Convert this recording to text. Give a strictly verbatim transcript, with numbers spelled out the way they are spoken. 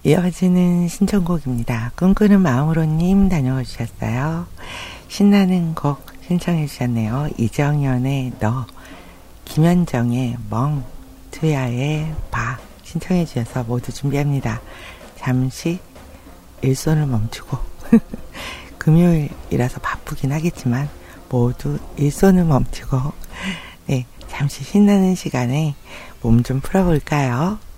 이어지는 신청곡입니다. 꿈꾸는 마음으로님 다녀와 주셨어요. 신나는 곡 신청해 주셨네요. 이정현의 너, 김현정의 멍, 투야의 바 신청해 주셔서 모두 준비합니다. 잠시 일손을 멈추고 금요일이라서 바쁘긴 하겠지만 모두 일손을 멈추고 네, 잠시 신나는 시간에 몸 좀 풀어볼까요?